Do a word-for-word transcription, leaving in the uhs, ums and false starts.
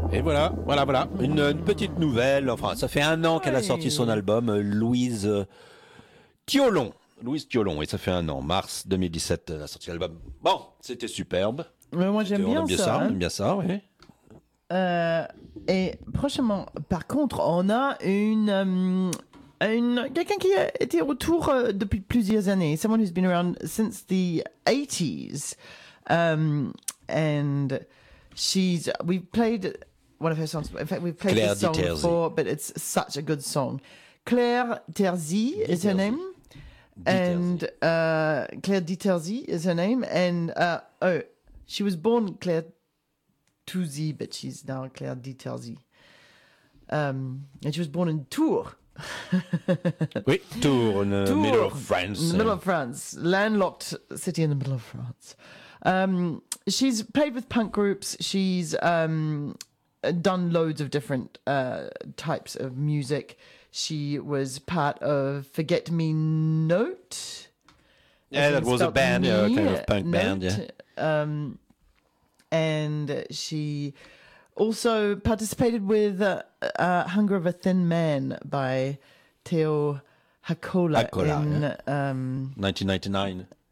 Et voilà, voilà, voilà. Une, une petite nouvelle. Enfin, ça fait un an qu'elle a sorti son album, euh, Louise euh, Thiolon. Louise Thiolon, et ça fait un an. Mars deux mille dix-sept, elle a sorti l'album. Bon, c'était superbe. Mais moi, j'aime C'était- on bien aime bien ça, ça. hein. On aime bien ça, oui. Euh, et prochainement, par contre, on a une, euh, une quelqu'un qui a été autour euh, depuis plusieurs années. Someone who's been around since the eighties, um, and she's we've played one of her songs. In fact, we've played Claire this song Diterzy. before, but it's such a good song. Claire Terzy is her Diterzy. name. And uh, Claire Diterzy is her name, and uh, oh, she was born Claire Touzy, but she's now Claire Diterzy. Um, and she was born in Tours. Oui, Tours, in the Tours, middle of France. in the middle of France, landlocked city in the middle of France. Um, she's played with punk groups. She's um, done loads of different uh, types of music. She was part of Forget Me Note. Yeah, that was a Spelled band, yeah, a me, kind of punk band, yeah. Um, and she also participated with uh, uh, Hunger of a Thin Man by Theo Hakola, Hakola, in yeah. um, nineteen ninety-nine.